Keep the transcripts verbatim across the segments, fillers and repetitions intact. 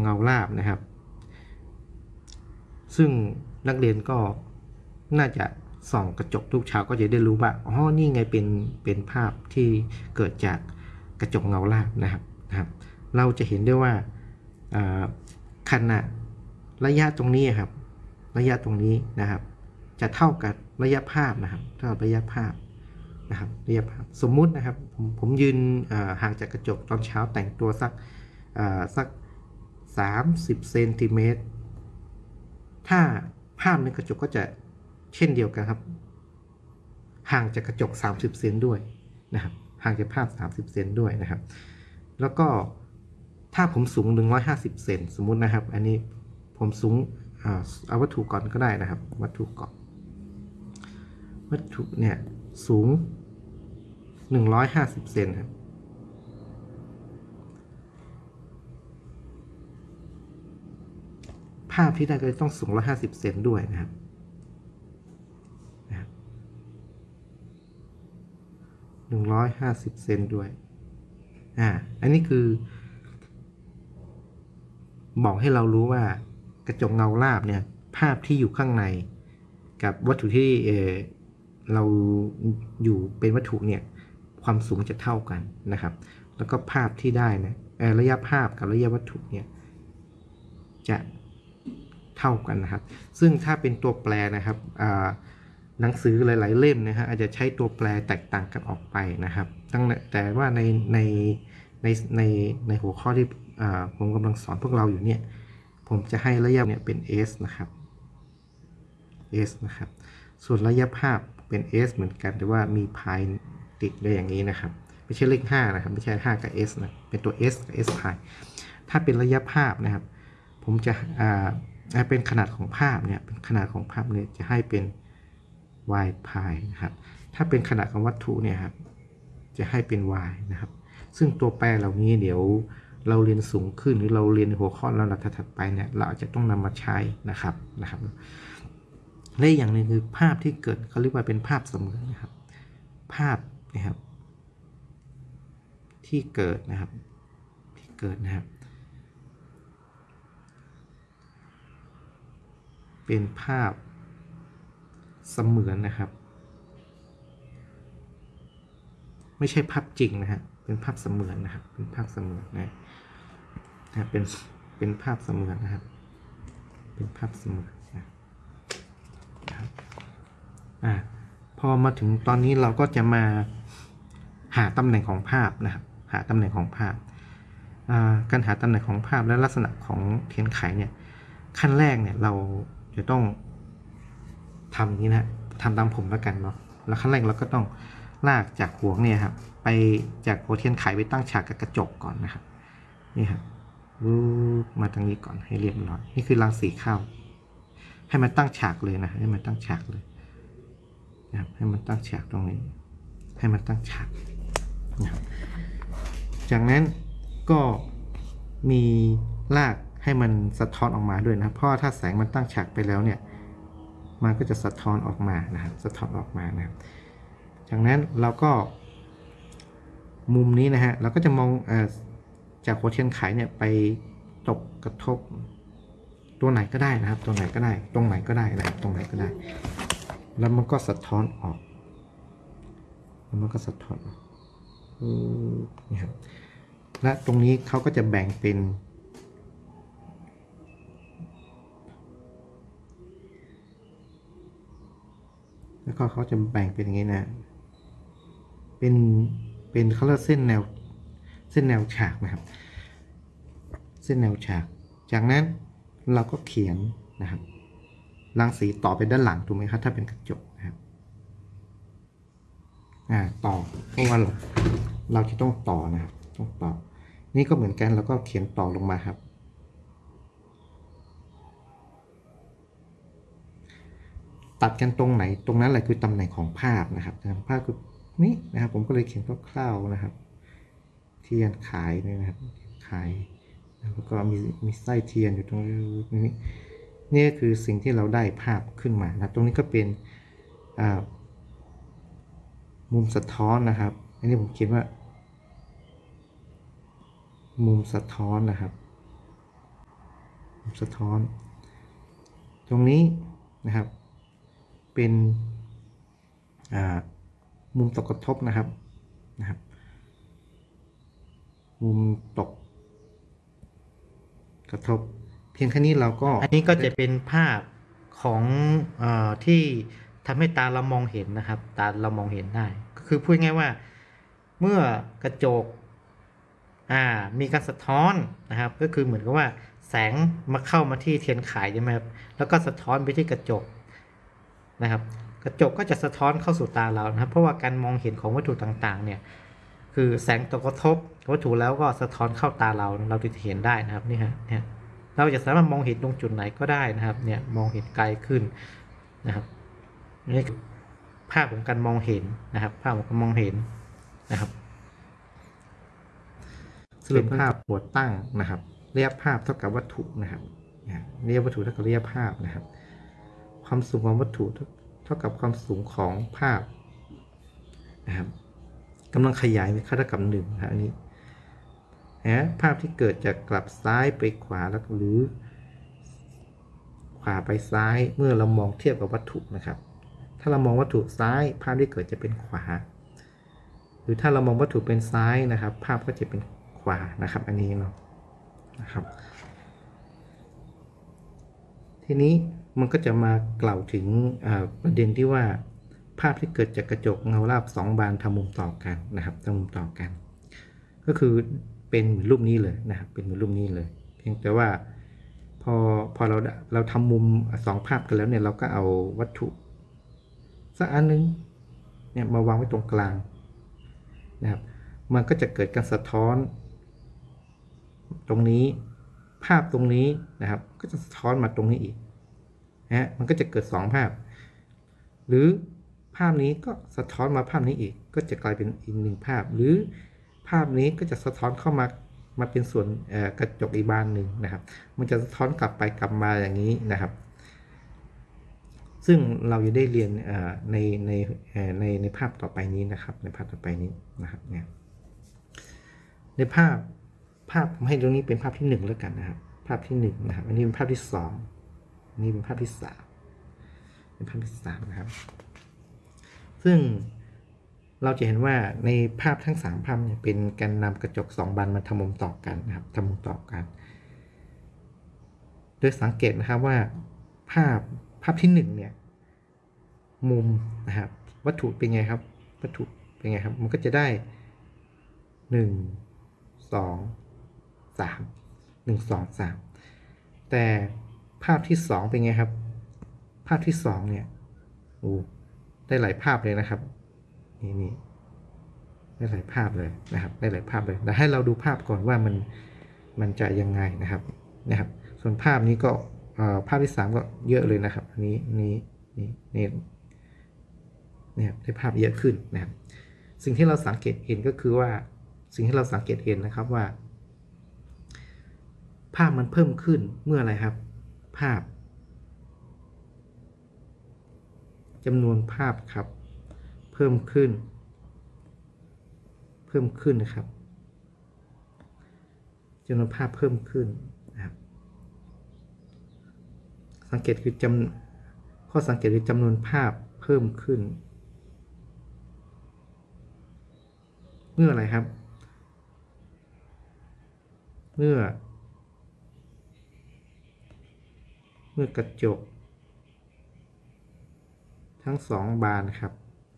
เงาราบนะครับซึ่งนักเรียนก็น่าจะส่องกระจกทุกเช้าก็จะได้รู้ว่าอ๋อนี่ไงเป็นเป็นภาพที่เกิดจากกระจกเงาราบนะครับนะครับเราจะเห็นได้ว่าขนาดระยะตรงนี้ครับระยะตรงนี้นะครับจะเท่ากับระยะภาพนะครับเท่ากับระยะภาพนะครับระยะภาพสมมุตินะครับผมผมยืนห่างจากกระจกตอนเช้าแต่งตัวสักสักสามสิบเซนติเมตรถ้าภาพในกระจกก็จะเช่นเดียวกันครับห่างจากกระจกสามสิบเซนด้วยนะครับห่างจากภาพสามสิบเซนด้วยนะครับแล้วก็ถ้าผมสูงหนึ่งร้อยห้าสิบเซนสมมุตินะครับอันนี้ผมสูงเอาวัตถุก่อนก็ได้นะครับวัตถุก่อนวัตถุเนี่ยสูงหนึ่งร้อยห้าสิบเซนครับภาพที่ได้ก็ต้องสูงหนึ่งร้อยห้าสิบเซนด้วยนะครับหนึ่งร้อยห้าสิบเซนด้วยอ่าอันนี้คือบอกให้เรารู้ว่ากระจกเงาราบเนี่ยภาพที่อยู่ข้างในกับวัตถุที่เออเราอยู่เป็นวัตถุเนี่ยความสูงจะเท่ากันนะครับแล้วก็ภาพที่ได้นะระยะภาพกับระยะวัตถุเนี่ยจะเท่ากันนะครับซึ่งถ้าเป็นตัวแปรนะครับหนังสือหลายๆเล่มนะฮะอาจจะใช้ตัวแปรแตกต่างกันออกไปนะครับตั้งแต่ว่าในในในในในหัวข้อที่ผมกำลังสอนพวกเราอยู่เนี่ยผมจะให้ระยะเนี่ยเป็น s นะครับ s นะครับส่วนระยะภาพเป็น s เหมือนกันแต่ว่ามีพายติดเลยอย่างนี้นะครับไม่ใช่เลขห้านะครับไม่ใช่ห้ากับ s นะเป็นตัว s กับ s พายถ้าเป็นระยะภาพนะครับผมจะอ่าเป็นขนาดของภาพเนี่ยเป็นขนาดของภาพเนี่ยจะให้เป็น y พายนะครับถ้าเป็นขนาดของวัตถุเนี่ยครับจะให้เป็น y นะครับซึ่งตัวแปรเหล่านี้เดี๋ยวเราเรียนสูงขึ้นหรือเราเรียนหัวข้อแล้วถัดไปเนี่ยเราอาจจะต้องนำมาใช้นะครับนะครับและอย่างหนึ่งคือภาพที่เกิดเขาเรียกว่าเป็นภาพเสมือนนะครับภาพนะครับที่เกิดนะครับที่เกิดนะครับเป็นภาพเสมือนนะครับไม่ใช่ภาพจริงนะฮะเป็นภาพเสมือนนะครับเป็นภาพเสมือนนะนะเป็นเป็นภาพเสมือนนะครับเป็นภาพเสมือนนะครับอ่าพอมาถึงตอนนี้เราก็จะมาหาตำแหน่งของภาพนะครับหาตำแหน่งของภาพการหาตำแหน่งของภาพและลักษณะของเทียนไขเนี่ยขั้นแรกเนี่ยเราจะต้องทำนี้นะทำตามผมแล้วกันเนาะแล้วขั้นแรกเราก็ต้องลากจากหัวเนี่ยครับไปจากหัวเทียนไขไปตั้งฉากกับกระจกก่อนนะครับนี่ครับรูปมาทางนี้ก่อนให้เรียบร้อยนี่คือรังสีเข้าให้มันตั้งฉากเลยนะให้มันตั้งฉากเลยนะครับให้มันตั้งฉากตรงนี้ให้มันตั้งฉากนะครับจากนั้นก็มีลากให้มันสะท้อนออกมาด้วยนะเพราะถ้าแสงมันตั้งฉากไปแล้วเนี่ยมันก็จะสะท้อนออกมานะครับสะท้อนออกมานะครับจากนั้นเราก็มุมนี้นะฮะเราก็จะมองจากหัวเทียนไขเนี่ยไปตกกระทบตัวไหนก็ได้นะครับตัวไหนก็ได้ตรงไหนก็ได้นะครับตรงไหนก็ได้แล้วมันก็สะท้อนออกแล้วมันก็สะท้อนออกนี่ครับและตรงนี้เขาก็จะแบ่งเป็นแล้วก็เขาจะแบ่งเป็นอย่างนี้นะเป็นเป็นเขาเรียกเส้นแนวเส้นแนวฉากนะครับเส้นแนวฉากจากนั้นเราก็เขียนนะครับรังสีต่อไปด้านหลังถูกไหมครับถ้าเป็นกระจกนะครับอ่าต่อเพราะว่าเราเราจะต้องต่อนะครับต้องต่อนี่ก็เหมือนกันเราก็เขียนต่อลงมาครับตัดกันตรงไหนตรงนั้นแหละคือตำแหน่งของภาพนะครับภาพคือนี่นะครับผมก็เลยเขียนคร่าวๆนะครับเทียนขายนี่นะครับขายแล้วก็มีมีไส้เทียนอยู่ตรงนี้นี่คือสิ่งที่เราได้ภาพขึ้นมานะตรงนี้ก็เป็นมุมสะท้อนนะครับอันนี้ผมเขียนว่ามุมสะท้อนนะครับสะท้อนตรงนี้นะครับเป็นมุมตกกระทบนะครับนะครับมุมตกกระทบเพียงแค่นี้เราก็อันนี้ก็จะเป็นภาพของเอ่อที่ทำให้ตาเรามองเห็นนะครับตาเรามองเห็นได้ก็คือพูดง่ายว่าเมื่อกระจกอ่ามีการสะท้อนนะครับก็คือเหมือนกับว่าแสงมาเข้ามาที่เทียนไขใช่ไหมครับแล้วก็สะท้อนไปที่กระจกนะครับกระจกก็จะสะท้อนเข้าสู่ตาเรานะครับเพราะว่าการมองเห็นของวัตถุต่างๆเนี่ยคือแสงตกกระทบวัตถุแล้วก็สะท้อนเข้าตาเราเราจะเห็นได้นะครับนี่ฮะเนี่ยเราจะสามารถมองเห็นตรงจุดไหนก็ได้นะครับเนี่ยมองเห็นไกลขึ้นนะครับนี่คือภาพของการมองเห็นนะครับภาพของการมองเห็นนะครับสรุปภาพหัวตั้งนะครับระยะภาพเท่ากับวัตถุนะครับระยะวัตถุเท่ากับระยะภาพนะครับความสูงของวัตถุเท่ากับความสูงของภาพนะครับกำลังขยายค่าเท่ากับหนึ่งนะอันนี้นะภาพที่เกิดจากกลับซ้ายไปขวาแล้วหรือขวาไปซ้ายเมื่อเรามองเทียบกับวัตถุนะครับถ้าเรามองวัตถุซ้ายภาพที่เกิดจะเป็นขวาหรือถ้าเรามองวัตถุเป็นซ้ายนะครับภาพก็จะเป็นขวานะครับอันนี้เนาะนะครับทีนี้มันก็จะมากล่าวถึงประเด็นที่ว่าภาพที่เกิดจากกระจกเงาราบสองบานทำมุมต่อกันนะครับทำมุมต่อกันก็คือเป็นเหมือนรูปนี้เลยนะครับเป็นเหมือนรูปนี้เลยเพียงแต่ว่าพอพอเราเราทำมุมสองภาพกันแล้วเนี่ยเราก็เอาวัตถุสักอันนึงเนี่ยมาวางไว้ตรงกลางนะครับมันก็จะเกิดการสะท้อนตรงนี้ภาพตรงนี้นะครับก็จะสะท้อนมาตรงนี้อีกนะมันก็จะเกิดสองภาพหรือภาพนี้ก็สะท้อนมาภาพนี้อีกก็จะกลายเป็นอีกหนึ่งภาพหรือภาพนี้ก็จะสะท้อนเข้ามามาเป็นส่วนกระจกอีกบานหนึ่งนะครับมันจะสะท้อนกลับไปกลับมาอย่างนี้นะครับซึ่งเราจะได้เรียนในในในในภาพต่อไปนี้นะครับในภาพต่อไปนี้นะครับเนี่ยในภาพภาพผมให้ตรงนี้เป็นภาพที่หนึ่งแล้วกันนะครับภาพที่หนึ่งนะครับอันนี้เป็นภาพที่สองอันนี้เป็นภาพที่สามเป็นภาพที่สามนะครับซึ่งเราจะเห็นว่าในภาพทั้งสามภาพเนี่ยเป็นการนำกระจกสองบานมาทำมุมต่อกันนะครับทำมุมต่อกันโดยสังเกตนะครับว่าภาพภาพที่หนึ่งเนี่ยมุมนะครับวัตถุเป็นไงครับวัตถุเป็นไงครับมันก็จะได้หนึ่งสองสามหนึ่งสองสามแต่ภาพที่สองเป็นไงครับภาพที่สองเนี่ยโอ้ได้หลายภาพเลยนะครับนี่นี่ได้หลายภาพเลยนะครับได้หลายภาพเลยแต่ให้เราดูภาพก่อนว่ามันมันจะยังไงนะครับนะครับส่วนภาพนี้ก็ภาพที่สามก็เยอะเลยนะครับอันนี้นี้นี่นี่เนี่ยได้ภาพเยอะขึ้นนะครับสิ่งที่เราสังเกตเห็นก็คือว่าสิ่งที่เราสังเกตเห็นนะครับว่าภาพมันเพิ่มขึ้นเมื่ออะไรครับภาพจำนวนภาพครับเพิ่มขึ้นเพิ่มขึ้นนะครับจำนวนภาพเพิ่มขึ้นนะครับสังเกตคือจำข้อสังเกตคือจำนวนภาพเพิ่มขึ้นเมื่ออะไรครับเมื่อเมื่อกระจกทั้งสองบานครับ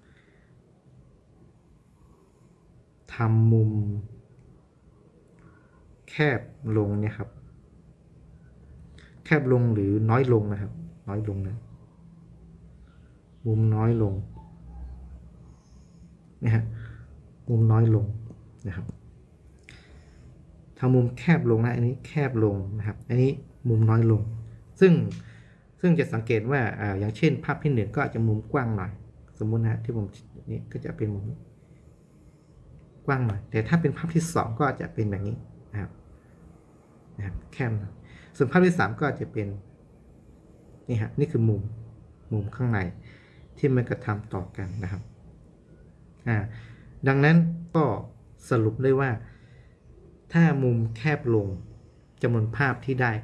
ทำมุมแคบลงเนี่ยครับแคบลงหรือน้อยลงนะครับน้อยลงนะมุมน้อยลงนะฮะมุมน้อยลงนะครับทำมุมแคบลงนะอันนี้แคบลงนะครับอันนี้มุมน้อยลงซึ่งซึ่งจะสังเกตว่าอ่าอย่างเช่นภาพที่หนึ่งก็อาจจะมุมกว้างหน่อยสมมุตินะที่ผมนี่ก็จะเป็นมุมกว้างหน่อยแต่ถ้าเป็นภาพที่สองก็จะเป็นแบบนี้นะครับนะครับแคบหน่อยส่วนภาพที่สามก็จะเป็นนี่ฮะนี่คือมุมมุมข้างในที่มันกระทำต่อกันนะครับอ่าดังนั้นก็สรุปได้ว่าถ้ามุมแคบลงจำนวนภาพที่ได้